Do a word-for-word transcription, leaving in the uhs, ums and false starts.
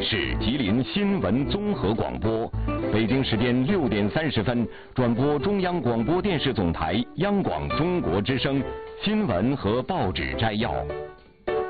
是吉林新闻综合广播，北京时间六点三十分转播中央广播电视总台央广中国之声新闻和报纸摘要。